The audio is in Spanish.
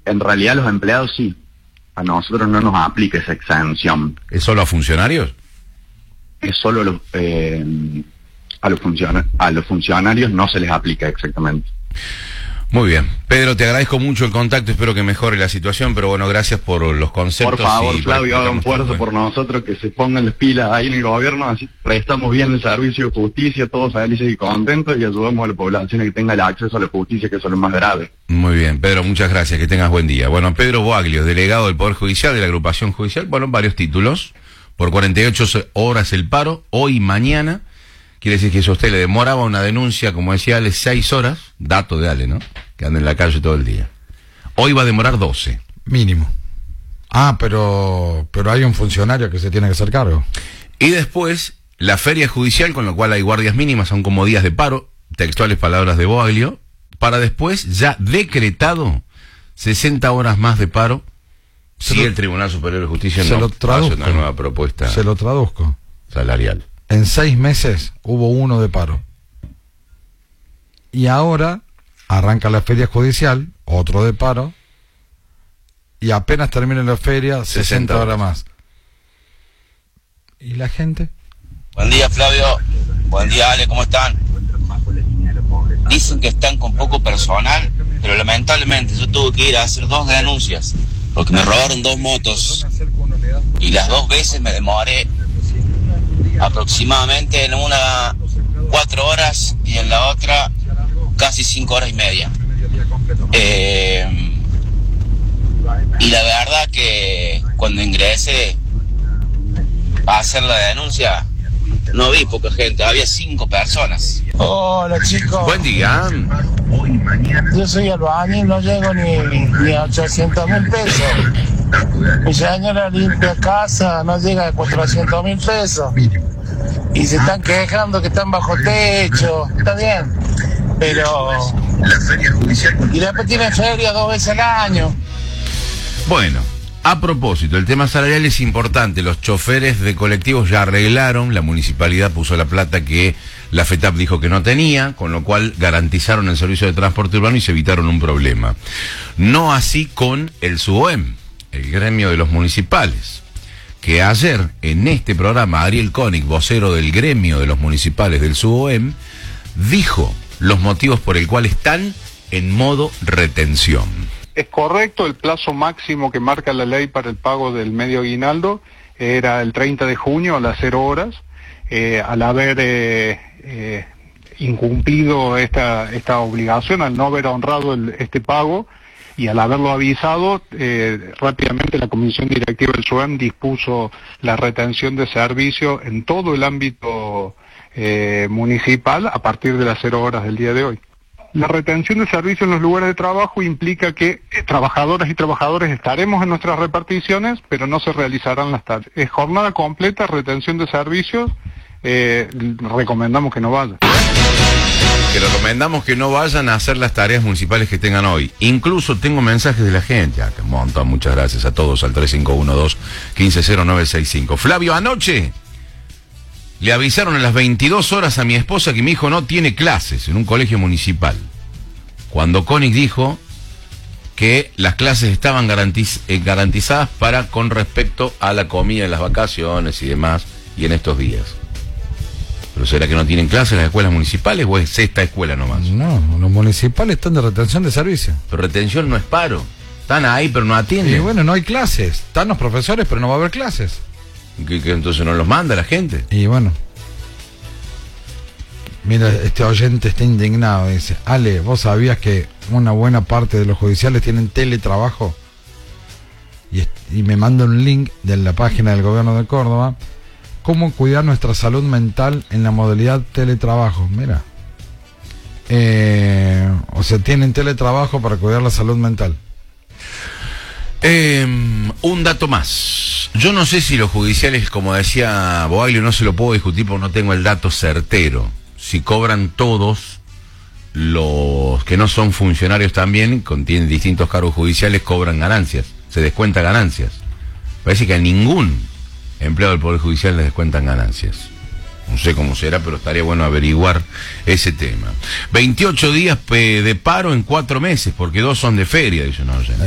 En realidad los empleados sí. A nosotros no nos aplica esa exención. ¿Es solo a funcionarios? Es solo a los funcionarios no se les aplica exactamente. Muy bien. Pedro, te agradezco mucho el contacto, espero que mejore la situación, pero bueno, gracias por los conceptos. Por favor, Flavio, hagan un esfuerzo por nosotros, que se pongan las pilas ahí en el gobierno, así prestamos bien el servicio de justicia, todos felices y contentos, y ayudamos a la población a que tenga el acceso a la justicia, que eso es lo más grave. Muy bien, Pedro, muchas gracias, que tengas buen día. Bueno, Pedro Boaglio, delegado del Poder Judicial, de la agrupación judicial, bueno, varios títulos, por 48 horas el paro, hoy y mañana. Quiere decir que si a usted le demoraba una denuncia, como decía Ale, 6 horas, dato de Ale, ¿no? Que anda en la calle todo el día. Hoy va a demorar 12. Mínimo. Pero hay un funcionario que se tiene que hacer cargo. Y después, la feria judicial, con lo cual hay guardias mínimas, son como días de paro, textuales palabras de Boaglio, para después, ya decretado, 60 horas más de paro, si el Tribunal Superior de Justicia no hace una nueva propuesta. Se lo traduzco. Salarial. En 6 meses hubo 1 de paro. Y ahora arranca la feria judicial, otro de paro, y apenas termine la feria, 60 horas más. ¿Y la gente? Buen día, Flavio. Buen día, Ale, ¿cómo están? Dicen que están con poco personal, pero lamentablemente yo tuve que ir a hacer 2 denuncias, porque me robaron 2 motos, y las 2 veces me demoré aproximadamente en una 4 horas y en la otra casi 5 horas y media. Y la verdad que cuando ingresé a hacer la denuncia no vi poca gente, había 5 personas. Hola, chicos. Buen día. Yo soy albañil, no llego ni a 800.000 pesos. Mi señora limpia casa, no llega a 400.000 pesos. Y se están quejando que están bajo techo, está bien, pero... Y después tienen feria 2 veces al año. Bueno, a propósito, el tema salarial es importante. Los choferes de colectivos ya arreglaron, la municipalidad puso la plata que la FETAP dijo que no tenía, con lo cual garantizaron el servicio de transporte urbano y se evitaron un problema. No así con el SUOEM, el gremio de los municipales, que ayer en este programa Ariel Koenig, vocero del gremio de los municipales del SUOEM, dijo los motivos por el cual están en modo retención. Es correcto, el plazo máximo que marca la ley para el pago del medio aguinaldo era el 30 de junio a las 0 horas. Al haber incumplido esta obligación, al no haber honrado este pago y al haberlo avisado, rápidamente la Comisión Directiva del SUOEM dispuso la retención de servicio en todo el ámbito municipal a partir de las 0 horas del día de hoy. La retención de servicio en los lugares de trabajo implica que trabajadoras y trabajadores estaremos en nuestras reparticiones, pero no se realizarán las tareas. Es jornada completa, retención de servicios, recomendamos que no vayan. Que recomendamos que no vayan a hacer las tareas municipales que tengan hoy. Incluso tengo mensajes de la gente, que un montón, muchas gracias a todos, al 3512-150965. Flavio, anoche le avisaron a las 22 horas a mi esposa que mi hijo no tiene clases en un colegio municipal. Cuando Koenig dijo que las clases estaban garantizadas con respecto a la comida en las vacaciones y demás, y en estos días. ¿Pero será que no tienen clases en las escuelas municipales o es esta escuela nomás? No, los municipales están de retención de servicio. Pero retención no es paro. Están ahí pero no atienden. Y bueno, no hay clases. Están los profesores pero no va a haber clases. ¿Que entonces no los manda la gente? Y bueno, mira, este oyente está indignado, dice: Ale, ¿vos sabías que una buena parte de los judiciales tienen teletrabajo? Y me manda un link de la página del gobierno de Córdoba. ¿Cómo cuidar nuestra salud mental en la modalidad teletrabajo? Mira, o sea, tienen teletrabajo para cuidar la salud mental. Un dato más. Yo no sé si los judiciales, como decía Boaglio, no se lo puedo discutir porque no tengo el dato certero. Si cobran todos los que no son funcionarios también, tienen distintos cargos judiciales, cobran ganancias, se descuenta ganancias. Parece que a ningún empleado del Poder Judicial les descuentan ganancias. No sé cómo será, pero estaría bueno averiguar ese tema. 28 días de paro en 4 meses, porque 2 son de feria, dice. No sé.